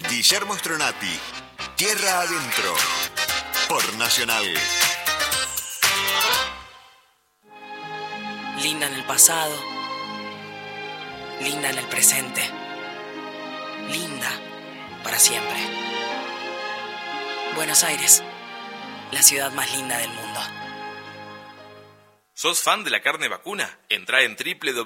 Guillermo Stronati, Tierra Adentro, por Nacional. Linda en el pasado, linda en el presente, linda para siempre. Buenos Aires, la ciudad más linda del mundo. ¿Sos fan de la carne vacuna? Entrá en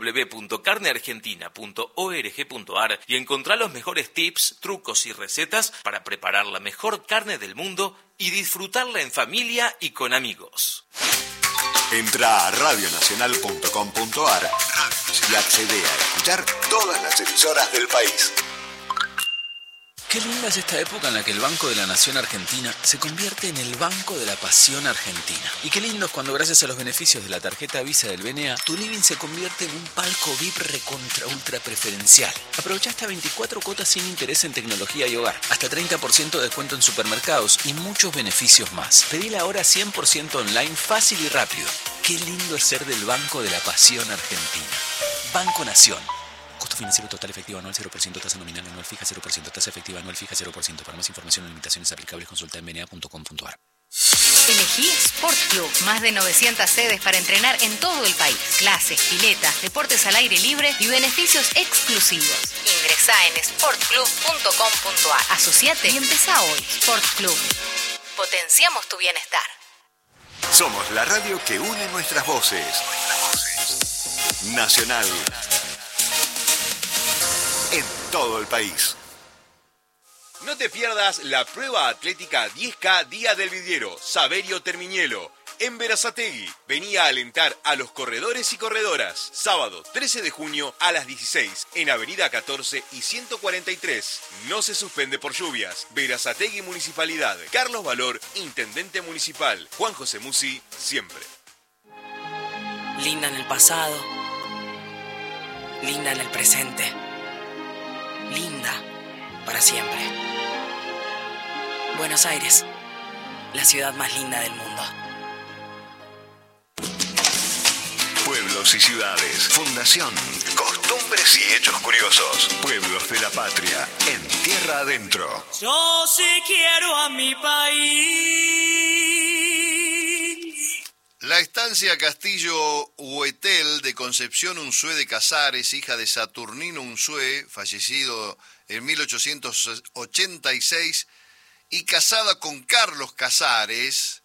www.carneargentina.org.ar y encontrá los mejores tips, trucos y recetas para preparar la mejor carne del mundo y disfrutarla en familia y con amigos. Entrá a radionacional.com.ar y accede a escuchar todas las emisoras del país. Qué linda es esta época en la que el Banco de la Nación Argentina se convierte en el Banco de la Pasión Argentina. Y qué lindo es cuando, gracias a los beneficios de la tarjeta Visa del BNA, tu living se convierte en un palco VIP recontra ultra preferencial. Aprovecha hasta 24 cuotas sin interés en tecnología y hogar, hasta 30% de descuento en supermercados y muchos beneficios más. Pedila ahora 100% online, fácil y rápido. Qué lindo es ser del Banco de la Pasión Argentina. Banco Nación. Costo financiero total efectivo anual 0%, tasa nominal anual fija 0%, tasa efectiva anual fija 0%. Para más información o limitaciones aplicables consulta en bna.com.ar. Elegí Sport Club. Más de 900 sedes para entrenar en todo el país. Clases, piletas, deportes al aire libre y beneficios exclusivos. Ingresá en sportclub.com.ar. Asociate y empezá hoy. Sport Club. Potenciamos tu bienestar. Somos la radio que une nuestras voces. Nacional. En todo el país. No te pierdas la prueba atlética 10K Día del Vidriero, Saverio Termiñelo, en Berazategui. Vení a alentar a los corredores y corredoras. Sábado 13 de junio a las 16, en Avenida 14 y 143. No se suspende por lluvias. Berazategui Municipalidad. Carlos Valor, Intendente Municipal. Juan José Musi, siempre. Linda en el pasado, linda en el presente, linda para siempre. Buenos Aires, la ciudad más linda del mundo. Pueblos y ciudades. Fundación. Costumbres y hechos curiosos. Pueblos de la patria. En Tierra Adentro. Yo sí quiero a mi país. La estancia Castillo Huetel de Concepción Unzué de Casares, hija de Saturnino Unzué, fallecido en 1886, y casada con Carlos Casares.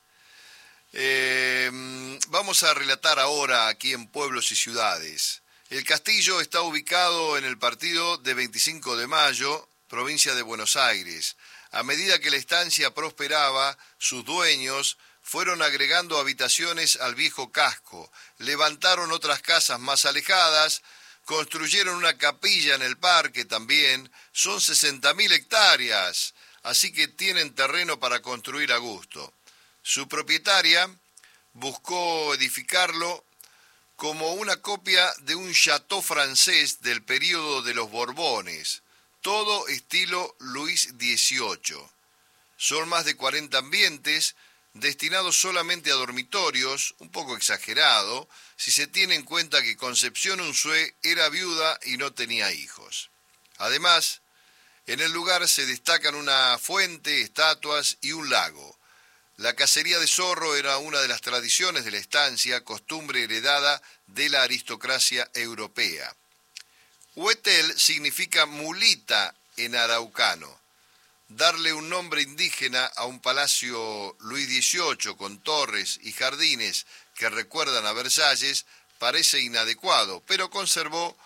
Vamos a relatar ahora aquí en Pueblos y Ciudades. El castillo está ubicado en el partido de 25 de Mayo, provincia de Buenos Aires. A medida que la estancia prosperaba, sus dueños fueron agregando habitaciones al viejo casco, levantaron otras casas más alejadas, construyeron una capilla en el parque también. Son 60.000 hectáreas, así que tienen terreno para construir a gusto. Su propietaria buscó edificarlo como una copia de un château francés del período de los Borbones, todo estilo Luis XVIII. Son más de 40 ambientes destinados solamente a dormitorios, un poco exagerado, si se tiene en cuenta que Concepción Unzué era viuda y no tenía hijos. Además, en el lugar se destacan una fuente, estatuas y un lago. La cacería de zorro era una de las tradiciones de la estancia, costumbre heredada de la aristocracia europea. Huetel significa mulita en araucano. Darle un nombre indígena a un palacio Luis XVIII con torres y jardines que recuerdan a Versalles parece inadecuado, pero conservó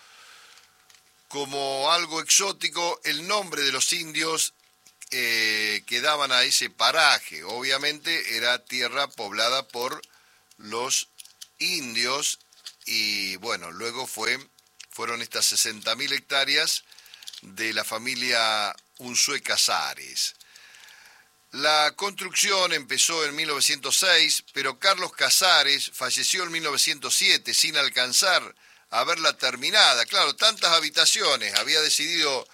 como algo exótico el nombre de los indios que daban a ese paraje. Obviamente era tierra poblada por los indios y bueno, luego fueron estas 60.000 hectáreas de la familia Unzué Casares. La construcción empezó en 1906, pero Carlos Casares falleció en 1907 sin alcanzar a verla terminada. Claro, tantas habitaciones había decidido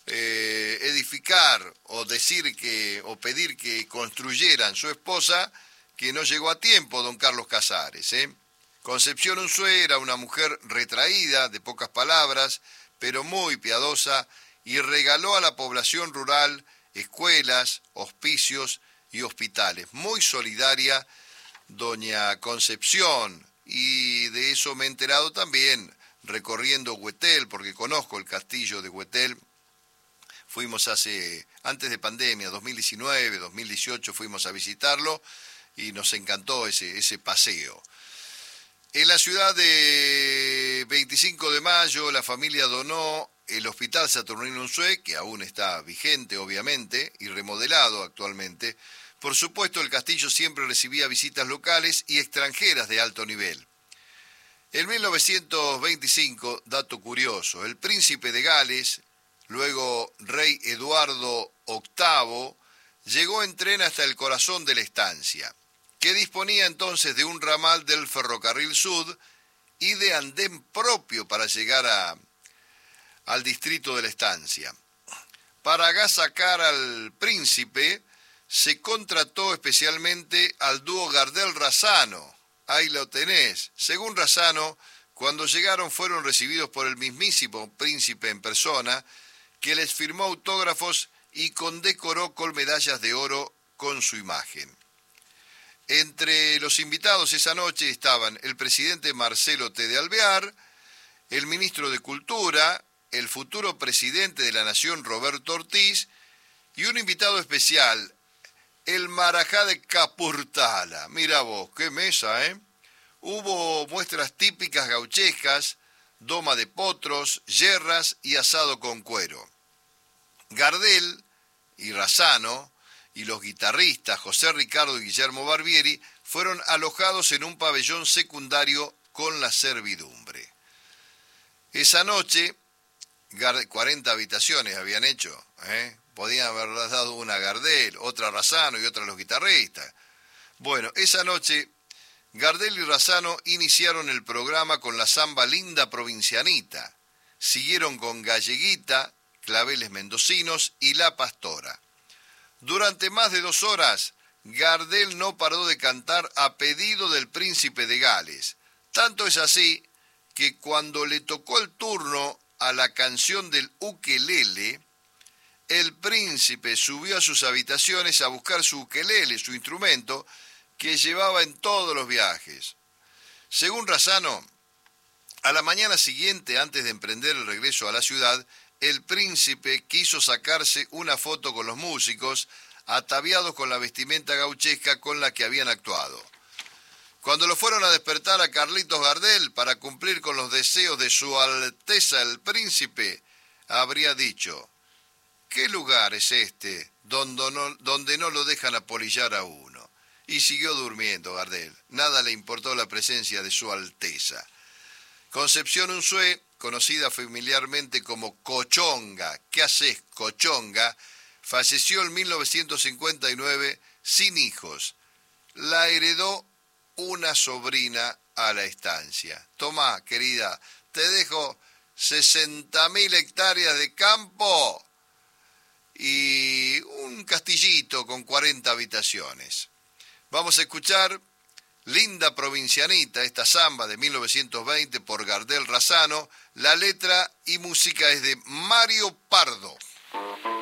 edificar o pedir que construyeran su esposa, que no llegó a tiempo don Carlos Casares. Concepción Unzué era una mujer retraída, de pocas palabras, pero muy piadosa y regaló a la población rural escuelas, hospicios y hospitales. Muy solidaria doña Concepción, y de eso me he enterado también recorriendo Huetel, porque conozco el castillo de Huetel. Fuimos antes de pandemia, 2019, 2018, fuimos a visitarlo y nos encantó ese paseo. En la ciudad de 25 de Mayo, la familia donó el Hospital Saturnino Unzué, que aún está vigente, obviamente, y remodelado actualmente. Por supuesto, el castillo siempre recibía visitas locales y extranjeras de alto nivel. En 1925, dato curioso, el príncipe de Gales, luego rey Eduardo VIII, llegó en tren hasta el corazón de la estancia, que disponía entonces de un ramal del Ferrocarril Sud y de andén propio para llegar al distrito de la estancia. Para agasacar al príncipe, se contrató especialmente al dúo Gardel-Razzano. Ahí lo tenés. Según Razzano, cuando llegaron fueron recibidos por el mismísimo príncipe en persona, que les firmó autógrafos y condecoró con medallas de oro con su imagen. Entre los invitados esa noche estaban el presidente Marcelo T. de Alvear, el ministro de Cultura, el futuro presidente de la Nación Roberto Ortiz y un invitado especial, el Marajá de Capurtala. Mira vos, qué mesa, ¿eh? Hubo muestras típicas gauchescas, doma de potros, yerras y asado con cuero. Gardel y Razzano y los guitarristas José Ricardo y Guillermo Barbieri fueron alojados en un pabellón secundario con la servidumbre. Esa noche, 40 habitaciones habían hecho, podían haber dado una a Gardel, otra a Razzano y otra a los guitarristas. Bueno, esa noche Gardel y Razzano iniciaron el programa con la samba Linda Provincianita, siguieron con Galleguita, Claveles Mendocinos y La Pastora. Durante más de 2 horas, Gardel no paró de cantar a pedido del príncipe de Gales. Tanto es así que cuando le tocó el turno a la canción del ukelele, el príncipe subió a sus habitaciones a buscar su ukelele, su instrumento, que llevaba en todos los viajes. Según Razzano, a la mañana siguiente, antes de emprender el regreso a la ciudad, el príncipe quiso sacarse una foto con los músicos, ataviados con la vestimenta gauchesca con la que habían actuado. Cuando lo fueron a despertar a Carlitos Gardel para cumplir con los deseos de su Alteza el Príncipe, habría dicho: ¿qué lugar es este donde no lo dejan apolillar a uno? Y siguió durmiendo Gardel. Nada le importó la presencia de su Alteza. Concepción Unzué, conocida familiarmente como Cochonga, ¿qué haces, Cochonga?, falleció en 1959 sin hijos. La heredó una sobrina a la estancia. Tomá, querida, te dejo 60.000 hectáreas de campo y un castillito con 40 habitaciones. Vamos a escuchar Linda Provincianita, esta samba de 1920 por Gardel Razzano. La letra y música es de Mario Pardo.